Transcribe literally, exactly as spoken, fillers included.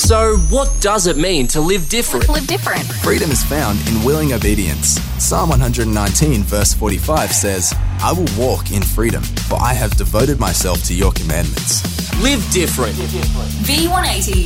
So, what does it mean to live different? Live different. Freedom is found in willing obedience. Psalm one nineteen verse forty-five says, I will walk in freedom, for I have devoted myself to your commandments. Live different. V one eighty.